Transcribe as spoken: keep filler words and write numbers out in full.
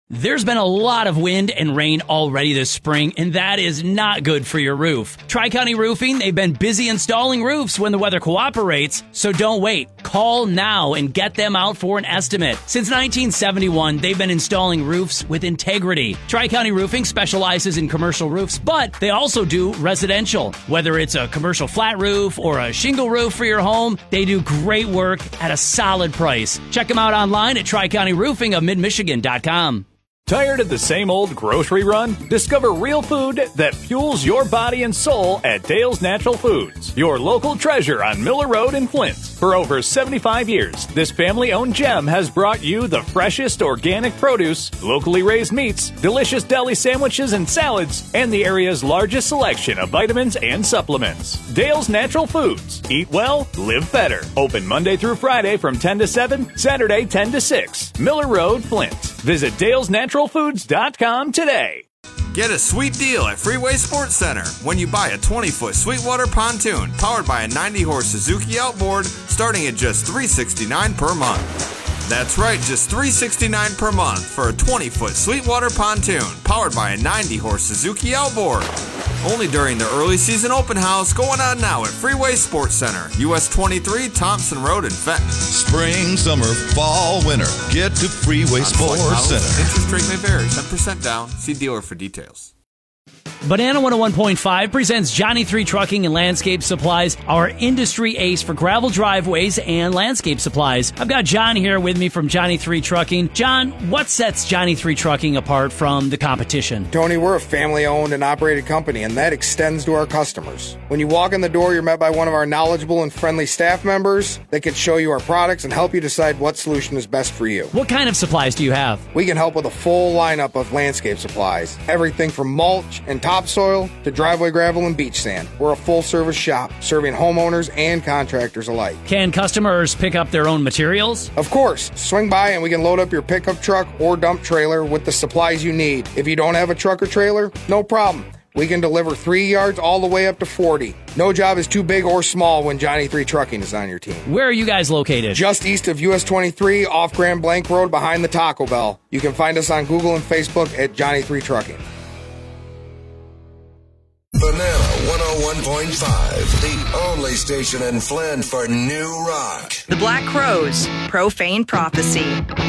There's been a lot of wind and rain already this spring, and that is not good for your roof. Tri-County Roofing, they've been busy installing roofs when the weather cooperates, so don't wait. Call now and get them out for an estimate. Since nineteen seventy-one, they've been installing roofs with integrity. Tri-County Roofing specializes in commercial roofs, but they also do residential. Whether it's a commercial flat roof or a shingle roof for your home, they do great work at a solid price. Check them out online at tri county roofing of mid michigan dot com. Tired of the same old grocery run? Discover real food that fuels your body and soul at Dale's Natural Foods, your local treasure on Miller Road in Flint. For over seventy-five years, this family-owned gem has brought you the freshest organic produce, locally raised meats, delicious deli sandwiches and salads, and the area's largest selection of vitamins and supplements. Dale's Natural Foods. Eat well, live better. Open Monday through Friday from ten to seven, Saturday ten to six. Miller Road, Flint. Visit dales natural foods dot com today. Get a sweet deal at Freeway Sports Center when you buy a twenty-foot Sweetwater pontoon powered by a ninety horse Suzuki outboard starting at just three hundred sixty-nine dollars per month. That's right, just three hundred sixty-nine dollars per month for a twenty-foot Sweetwater pontoon powered by a ninety horse Suzuki outboard. Only during the early season open house going on now at Freeway Sports Center, U S twenty-three Thompson Road in Fenton. Spring, summer, fall, winter. Get to Freeway Sports Center. Interest rate may vary. ten percent down. See dealer for details. Banana one oh one point five presents Johnny three Trucking and Landscape Supplies, our industry ace for gravel driveways and landscape supplies. I've got John here with me from Johnny three Trucking. John, what sets Johnny three Trucking apart from the competition? Tony, we're a family-owned and operated company, and that extends to our customers. When you walk in the door, you're met by one of our knowledgeable and friendly staff members that can show you our products and help you decide what solution is best for you. What kind of supplies do you have? We can help with a full lineup of landscape supplies. Everything from mulch and topsoil to driveway gravel and beach sand. We're a full-service shop serving homeowners and contractors alike. Can customers pick up their own materials? Of course. Swing by and we can load up your pickup truck or dump trailer with the supplies you need. If you don't have a truck or trailer, no problem. We can deliver three yards all the way up to forty. No job is too big or small when Johnny three Trucking is on your team. Where are you guys located? Just east of U S twenty-three off Grand Blanc Road behind the Taco Bell. You can find us on Google and Facebook at Johnny three Trucking. Banana one oh one point five, the only station in Flint for new rock. The Black Crowes, Profane Prophecy.